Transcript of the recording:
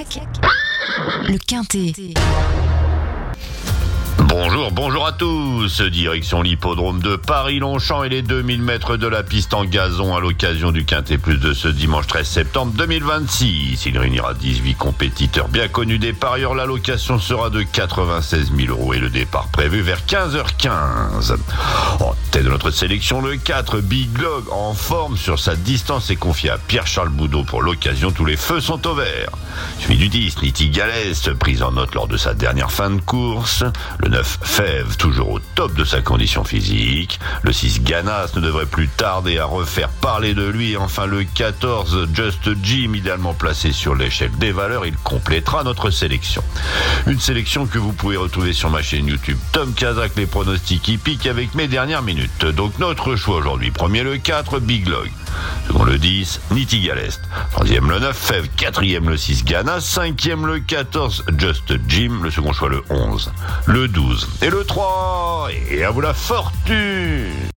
le Quintet. Bonjour à tous. Direction l'hippodrome de Paris-Longchamp et les 2000 mètres de la piste en gazon à l'occasion du Quintet Plus de ce dimanche 13 septembre 2026. Il réunira 18 compétiteurs bien connus des parieurs. L'allocation sera de 96 000 € et le départ prévu vers 15h15. En tête de notre sélection, le 4, Big Log, en forme sur sa distance, est confié à Pierre-Charles Boudot pour l'occasion. Tous les feux sont au vert. Suivi du 10, Niti Galès, prise en note lors de sa dernière fin de course. Le 9, Fève, toujours au top de sa condition physique. Le 6, Ganas, ne devrait plus tarder à refaire parler de lui. Et enfin, le 14, Just Jim, idéalement placé sur l'échelle des valeurs, il complétera notre sélection. Une sélection que vous pouvez retrouver sur ma chaîne YouTube Tom Kazak, les pronostics hippiques avec mes dernières minutes. Donc notre choix aujourd'hui: premier le 4, Big Log. Second le 10, Niti Galest. Troisième le 9, Fève. Quatrième le 6, Ganas. Cinquième le 14, Just Jim. Le second choix le 11, le 12 et le 3. Et à vous la fortune!